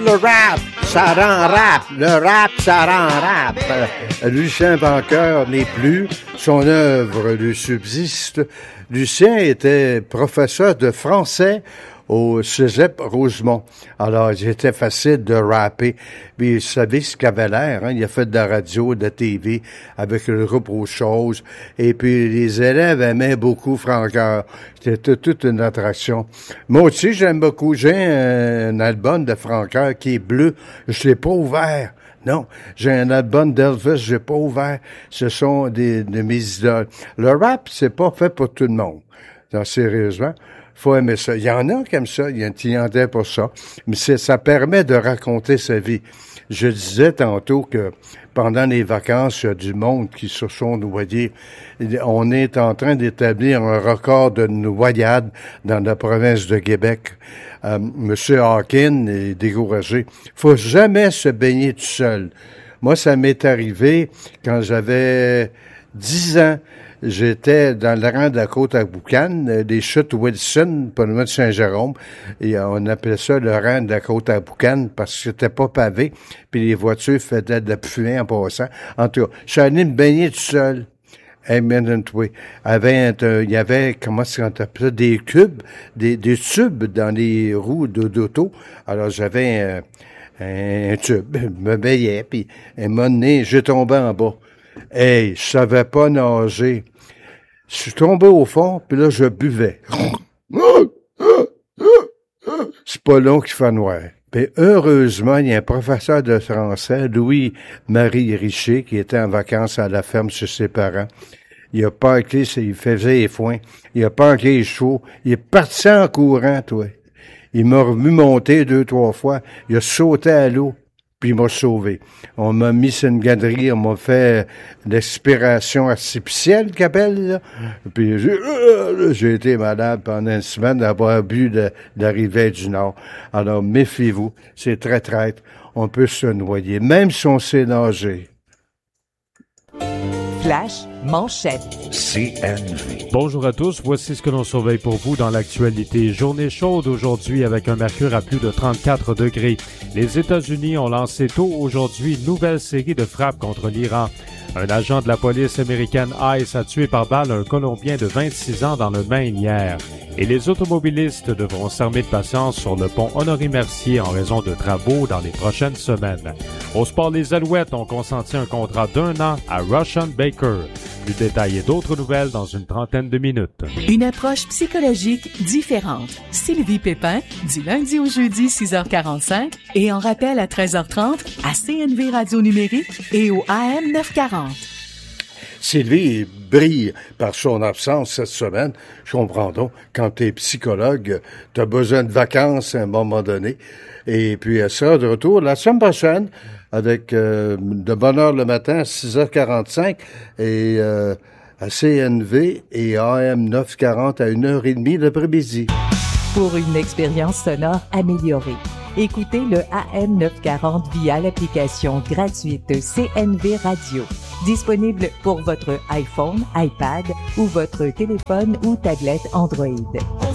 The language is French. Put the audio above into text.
Le rap, ça rend rap. Le rap, ça rend rap. Lucien Vainqueur n'est plus. Son œuvre lui subsiste. Lucien était professeur de français au Cégep Rosemont. Alors, c'était facile de rapper. Puis, il savait ce qu'il avait l'air. Hein? Il a fait de la radio, de la TV avec le groupe aux choses. Et puis, les élèves aimaient beaucoup Francoeur. C'était toute une attraction. Moi aussi, j'aime beaucoup. J'ai un album de Francoeur qui est bleu. Je l'ai pas ouvert. Non, j'ai un album d'Elvis, j'ai pas ouvert. Ce sont de mes idoles. Le rap, c'est pas fait pour tout le monde. Non, sérieusement. Faut aimer ça. Il y en a qui aiment ça, il y en a pour ça. Mais ça permet de raconter sa vie. Je disais tantôt que pendant les vacances, il y a du monde qui se sont noyés. On est en train d'établir un record de noyade dans la province de Québec. Monsieur Hawkins est découragé. Faut jamais se baigner tout seul. Moi, ça m'est arrivé quand j'avais 10 ans. J'étais dans le rang de la côte à Boucane, des chutes Wilson, pas loin de Saint-Jérôme, et on appelait ça le rang de la côte à Boucane parce que c'était pas pavé, puis les voitures faisaient de la fumée en passant. En tout cas, je suis allé me baigner tout seul. Il y avait, comment est-ce qu'on appelle ça, des cubes, des tubes dans les roues d'auto. Alors, j'avais un tube, je me baillais, puis à un moment donné, j'ai tombé en bas. Hey, je savais pas nager. Je suis tombé au fond, puis là, je buvais. C'est pas long qu'il fait noir. Puis heureusement, il y a un professeur de français, Louis-Marie Richer, qui était en vacances à la ferme chez ses parents. Il a parqué, il faisait les foins. Il a parqué les chevaux. Il est parti en courant, toi. Il m'a revu monter 2-3 fois. Il a sauté à l'eau. Puis il m'a sauvé. On m'a mis sur une galerie, on m'a fait l'expiration artificielle qu'appelle, là. Puis j'ai été malade pendant une semaine d'avoir bu de la rivière du Nord. Alors, méfiez-vous, c'est très traître. On peut se noyer, même si on sait nager. Flash manchette. CNV. Bonjour à tous, voici ce que l'on surveille pour vous dans l'actualité. Journée chaude aujourd'hui avec un mercure à plus de 34 degrés. Les États-Unis ont lancé tôt aujourd'hui une nouvelle série de frappes contre l'Iran. Un agent de la police américaine ICE a tué par balle un Colombien de 26 ans dans le Maine hier. Et les automobilistes devront s'armer de patience sur le pont Honoré-Mercier en raison de travaux dans les prochaines semaines. Au sport, les Alouettes ont consenti un contrat d'1 an à Russian Baker. Plus de détails et d'autres nouvelles dans une trentaine de minutes. Une approche psychologique différente. Sylvie Pépin, du lundi au jeudi 6h45 et en rappel à 13h30 à CNV Radio Numérique et au AM 940. Sylvie brille par son absence cette semaine. Je comprends donc, quand tu es psychologue, tu as besoin de vacances à un moment donné. Et puis, elle sera de retour la semaine prochaine avec de bonne heure le matin à 6h45 et à CNV et AM 940 à 1h30 l'après-midi. Pour une expérience sonore améliorée, écoutez le AM 940 via l'application gratuite CNV Radio. Disponible pour votre iPhone, iPad ou votre téléphone ou tablette Android.